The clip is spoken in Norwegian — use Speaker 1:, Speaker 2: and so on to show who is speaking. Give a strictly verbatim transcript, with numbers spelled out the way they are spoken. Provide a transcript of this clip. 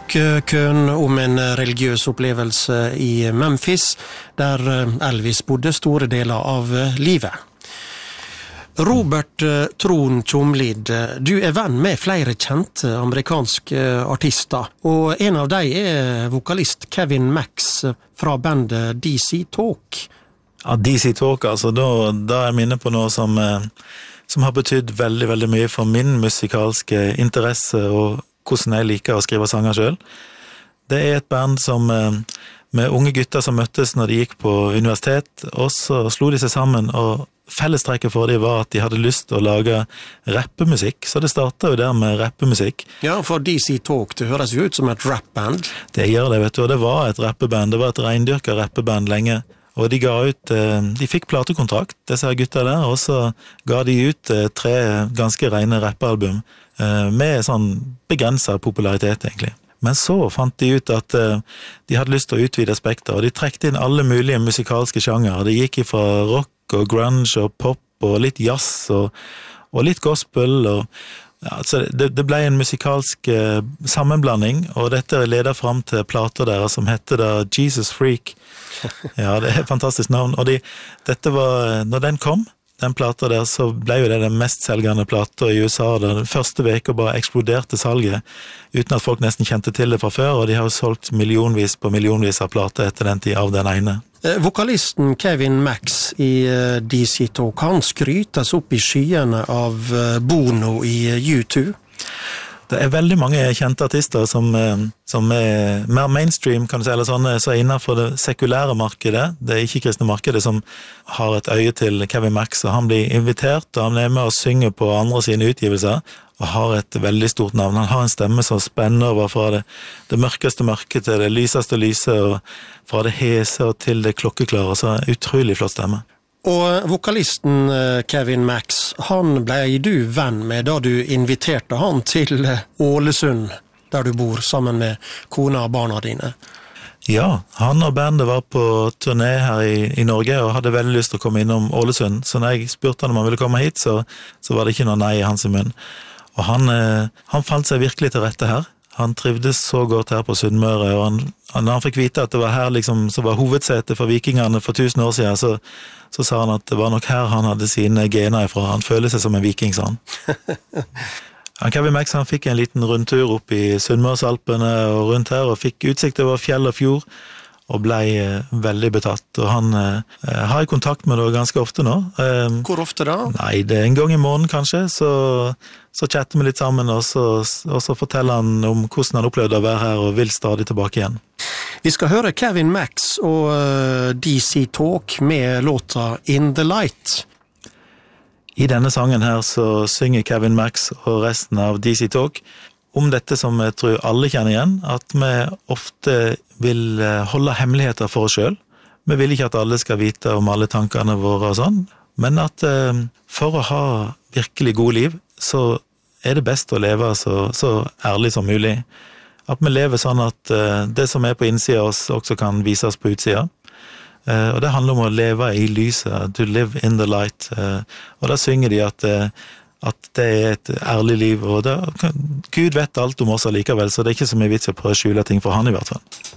Speaker 1: folkekøen om en religiøs opplevelse i Memphis, der Elvis bodde store deler av livet. Robert Trond Tjomlid, du er venn med flere kjente amerikanske artister, og en av dem er vokalist Kevin Max fra bandet D C Talk.
Speaker 2: Ja, D C Talk, altså, da, da er jeg inne på noe som, som har betydd veldig, veldig mye for min musikalske interesse og hvordan jeg liker å skrive sanger selv. Det er et band som, med unge gutter som møttes når de gikk på universitet, og så slo de seg sammen, og fellestrekket for dem var at de hadde lyst til å lage rappemusikk, så det startet jo der med rappemusikk.
Speaker 1: Ja, for D C Talk, det høres jo ut som et rappband.
Speaker 2: Det gjør det, vet du, og det var et rappeband, det var et reindyrket rappeband lenge, og de ga ut, de fikk platekontrakt, disse her gutta der, og så ga de ut tre ganske rene rappealbum, med sånn begrenset popularitet egentlig. Men så fant de ut at de hadde lyst til å utvide spekter, og de trekte inn alle mulige musikalske sjanger. De gikk fra rock og grunge og pop og litt jazz og, og litt gospel, og ja, altså det, det ble en musikalsk eh, sammenblanding, og dette leder frem til plater der som heter da Jesus Freak. Ja, det er et fantastisk navn, og de, dette var, når den kom, den plata der, så ble jo det den mest selgende plata i U S A. Den første veka bare eksploderte salget, uten at folk nesten kjente til det fra før, og de har jo solgt millionvis på millionvis av plater etter den tid av den ene.
Speaker 1: Vokalisten Kevin Max i D C Talk, han skrytes opp i skyene av Bono i U to.
Speaker 2: Det er veldig mange kjente artister som, som er mer mainstream, kan du si, eller sånne, så er innenfor det sekulære markedet, det er ikke kristne markedet, som har et øye til Kevin Max, og han blir invitert, og han er med å synge på andre sine utgivelser, og har et veldig stort navn. Han har en stemme som spenner over fra det, det mørkeste mørke til det lyseste lyse, og fra det hese og til det klokkeklare, så utrolig flott stemme.
Speaker 1: Og vokalisten Kevin Max, han ble du venn med da du inviterte han til Ålesund, der du bor sammen med kona og barna dine.
Speaker 2: Ja, han og bandet var på turné her i, i Norge og hadde veldig lyst til å komme innom Ålesund, så når jeg spurte han om han ville komme hit, så, så var det ikke noe nei i hans munn. Og han, han fant seg virkelig til rette her. Han trivdes så godt her på Sunnmøre, og han, han, han fikk vite at det var her liksom, som var hovedsetet for vikingene for tusen år siden, så, så sa han at det var nok her han hadde sine gener ifra. Han følte seg som en viking, sa han. Han Kevin Max, han fikk en liten rundtur opp i Sunnmørsalpene og rundt her, og fikk utsikt over fjell og fjord, og ble eh, veldig betatt. Og han eh, har jeg kontakt med det ganske ofte nå. Eh,
Speaker 1: Hvor ofte da?
Speaker 2: Nei, det er en gang i måneden kanskje, så, så chatter vi litt sammen, og så, og så forteller han om hvordan han opplevde å være her, og vil stadig tilbake igjen.
Speaker 1: Vi skal høre Kevin Max og uh, D C Talk med låta In the Light.
Speaker 2: I denne sangen her så synger Kevin Max og resten av D C Talk om dette som jeg tror alle kjenner igjen, at vi ofte vil holde hemmeligheter for oss selv. Vi vil ikke at alle skal vite om alle tankene våre og sånn, men at eh, for å ha virkelig god liv, så er det best å leve så, så ærlig som mulig. At vi lever sånn at eh, det som er på innsida av oss også kan vises på utsida. Eh, og det handler om å leve i lyset, to live in the light. Eh, og da synger de at eh, at det er et ærlig liv, og det, Gud vet alt om oss allikevel, så det er ikke så mye vits å prøve å skjule ting for han i hvert fall.